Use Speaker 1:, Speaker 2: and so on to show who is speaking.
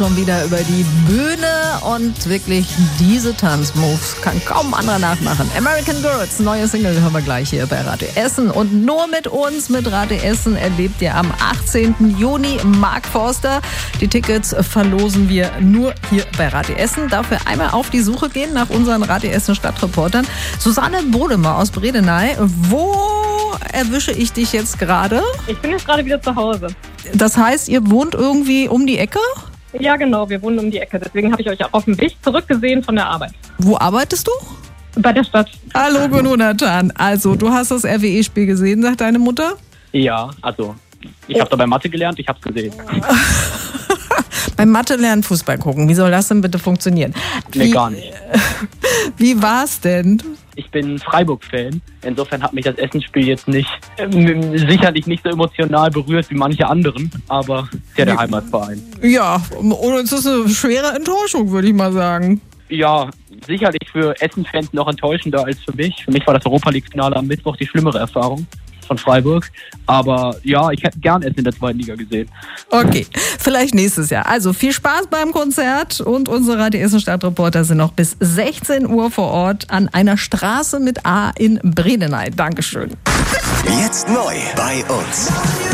Speaker 1: Schon wieder über die Bühne und wirklich diese Tanzmoves kann kaum ein anderer nachmachen. American Girls, neue Single hören wir gleich hier bei Radio Essen. Und nur mit uns, mit Radio Essen, erlebt ihr am 18. Juni Mark Forster. Die Tickets verlosen wir nur hier bei Radio Essen. Dafür einmal auf die Suche gehen nach unseren Radio Essen Stadtreportern. Susanne Bodemer aus Bredeney, wo erwische ich dich jetzt gerade?
Speaker 2: Ich bin jetzt gerade wieder zu Hause.
Speaker 1: Das heißt, ihr wohnt irgendwie um die Ecke?
Speaker 2: Ja, genau, wir wohnen um die Ecke. Deswegen habe ich euch auch auf dem Weg zurückgesehen von der Arbeit.
Speaker 1: Wo arbeitest du?
Speaker 2: Bei der Stadt.
Speaker 1: Hallo Jonathan. Also, du hast das RWE-Spiel gesehen, sagt deine Mutter?
Speaker 3: Ja, also ich habe dabei Mathe gelernt, ich habe es gesehen.
Speaker 1: Beim Mathe lernen Fußball gucken. Wie soll das denn bitte funktionieren?
Speaker 3: Nee, gar nicht.
Speaker 1: Wie war's denn?
Speaker 3: Ich bin Freiburg-Fan. Insofern hat mich das Essenspiel jetzt sicherlich nicht so emotional berührt wie manche anderen, aber ist ja der Heimatverein.
Speaker 1: Ja, und es ist eine schwere Enttäuschung, würde ich mal sagen.
Speaker 3: Ja, sicherlich für Essen-Fans noch enttäuschender als für mich. Für mich war das Europa-League-Finale am Mittwoch die schlimmere Erfahrung von Freiburg. Aber ja, ich hätte gern Essen in der zweiten Liga gesehen.
Speaker 1: Okay, vielleicht nächstes Jahr. Also viel Spaß beim Konzert und unsere Radio Essen Stadtreporter sind noch bis 16 Uhr vor Ort an einer Straße mit A in Bredeney. Dankeschön.
Speaker 4: Jetzt neu bei uns.